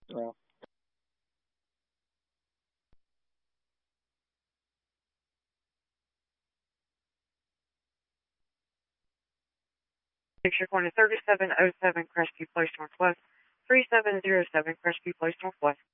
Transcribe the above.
Well, Picture corner 3707 Crestview Place Northwest, 3707 Crestview Place Northwest.